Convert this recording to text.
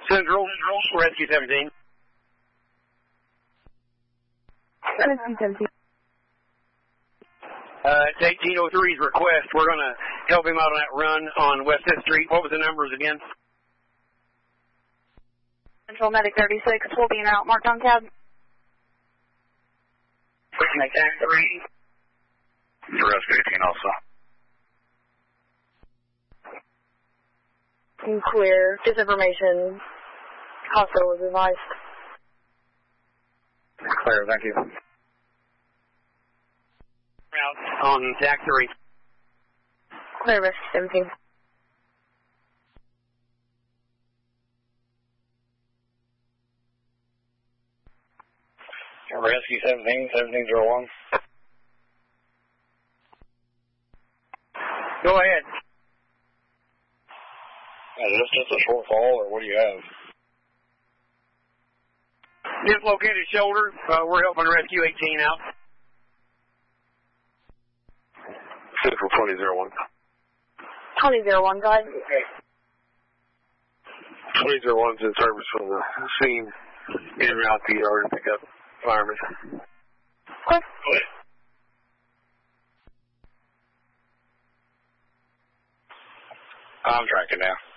Central, Rescue 17. Rescue 17. It's 1803's request. We're going to help him out on that run on West 5th Street. What was the numbers again? Central Medic 36 will be in out. Marked on cab. Pushing a tax 3. Rescue 18 also. Clear. Disinformation. Hospital was advised. Clear, thank you. Out on tax 3. Clear, Rescue 17. Rescue 17, 1701. Go ahead. Is this just a shortfall, or what do you have? Dislocated shoulder. We're helping Rescue 18 out. Central 2001. 2001, go ahead. Okay. 2001's in service from the scene, en route to ER to pick up firemen. Quick. Go ahead. I'm tracking now.